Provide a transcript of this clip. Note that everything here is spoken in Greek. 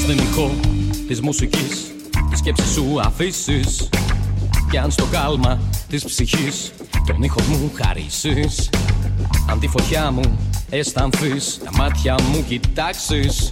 στον ηχό της μουσικής τη σκέψη σου αφήσεις. Κι αν στο κάλμα της ψυχής τον ήχο μου χαρίσεις, αν τη φωτιά μου αισθανθείς, τα μάτια μου κοιτάξεις,